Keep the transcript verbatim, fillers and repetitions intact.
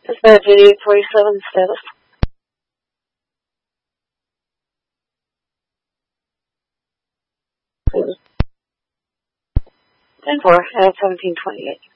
Dispatch eighty-eight forty-seven, status. ten four at seventeen twenty-eight.